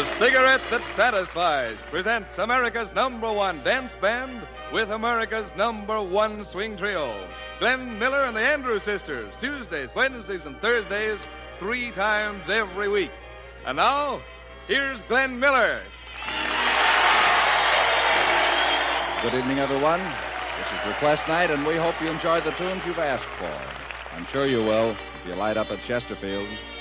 The cigarette that satisfies presents America's #1 dance band with America's #1 swing trio. Glenn Miller and the Andrews Sisters, Tuesdays, Wednesdays, and Thursdays, 3 times every week. And now, here's Glenn Miller. Good evening, everyone. This is Request Night, and we hope you enjoy the tunes you've asked for. I'm sure you will if you light up at Chesterfield.